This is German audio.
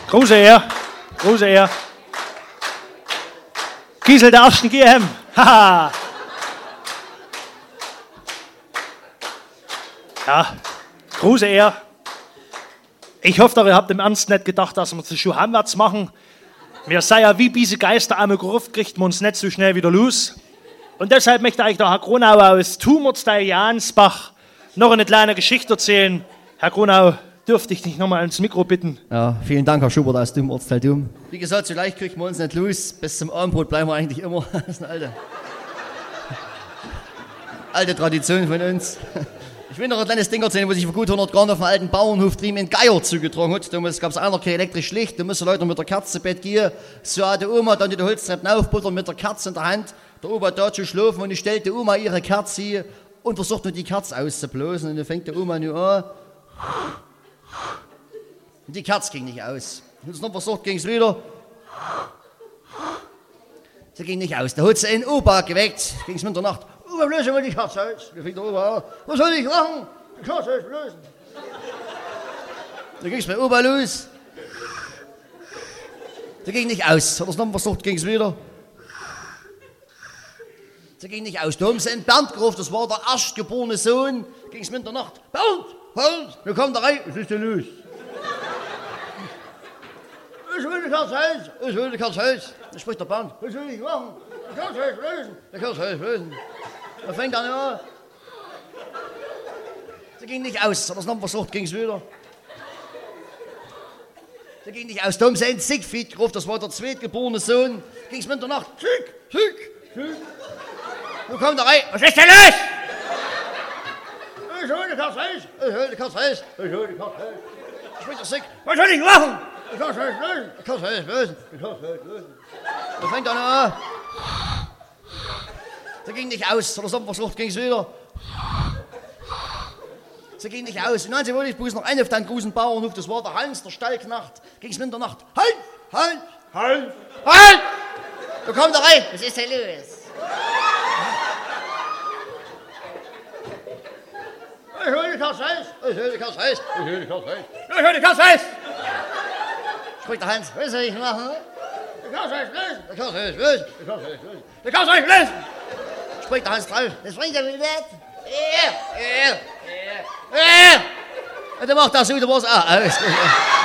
Große Ehre. Große Ehre. Giesel der ersten GM. Haha. Ja, große Ehre. Ich hoffe, ihr habt im Ernst nicht gedacht, dass wir das schon heimwärts machen. Wir seien ja wie diese Geister am Gruft, kriegt man uns nicht so schnell wieder los. Und deshalb möchte euch der Herr Gronau aus Tumortsteil Jansbach noch eine kleine Geschichte erzählen. Herr Gronau, dürfte ich dich nochmal ans Mikro bitten? Ja, vielen Dank, Herr Schubert aus Tumortsteil Dum. Wie gesagt, so leicht kriegt man uns nicht los. Bis zum Abendbrot bleiben wir eigentlich immer. Das ist eine alte Tradition von uns. Ich will noch ein kleines Ding erzählen, wo sich vor gut 100 Jahren auf dem alten Bauernhof drüben in Geier zugetragen hat. Damals gab es einer kein elektrisch Licht, da mussten Leute mit der Kerze zu Bett gehen. So hat die Oma dann die Holztreppen aufbuttern mit der Kerze in der Hand. Der Opa da zu schlafen und ich stellte die Oma ihre Kerze und versucht nur die Kerze auszublasen. Und dann fängt die Oma nur an. Und die Kerze ging nicht aus. Und es noch versucht, ging es wieder. Sie ging nicht aus. Da hat sie einen Opa geweckt. Ging es Mitternacht. Opa, löse mal die Kerze aus. Da fängt der Opa an. Was soll ich machen? Die Kerze auslösen. Da ging es bei Opa los. Da ging nicht aus. Hat er es noch versucht, ging es wieder. Sie ging nicht aus. Da haben sie einen Bernd gerufen, das war der erstgeborene Sohn. Ging es Mitternacht. Bernd, da kommt er rein. Was ist denn los? Ich will die Kerze aus. Ich will die Kerze aus. Da spricht der Bernd. Was soll ich machen? Die Kerze auslösen. Die Kerze auslösen. Da fängt er an. Sie ging nicht aus. Hat er es noch versucht, ging es wieder. Sie ging nicht aus. Da haben sie einen Siegfried gerufen, das war der zweitgeborene Sohn. Ging es Mitternacht. Sieg. Wo kommt er rein? Was ist denn los? Ich hol die Kerze aus. Ich hol die Kerze aus. Ich hol die Kerze aus. Spricht der Sieg. Was soll ich machen? Die Kerze auslösen. Die Kerze auslösen. Die Kerze auslösen. Da fängt er an. Sie ging nicht aus. Hat er es versucht, ging es wieder. Sie ging nicht aus. Und dann wollte ich bloß noch einen auf den großen Bauernhof. Das war der Hans, der Stallknecht. Ging es Mitternacht. Halt! Da kommt er rein. Was ist denn los? Ich hol die Kerze aus. Ich hol die Kerze aus. Ich hol die Kerze aus. Ich hol die Kerze aus. Spricht der Hans. Was soll ich machen? Die Kerze auslösen. Die Kerze auslösen. Die Kerze auslösen. Die Kerze auslösen. Spricht der Hans drauf. Das bringt er wieder nicht. Und dann macht er so, da war's auch aus.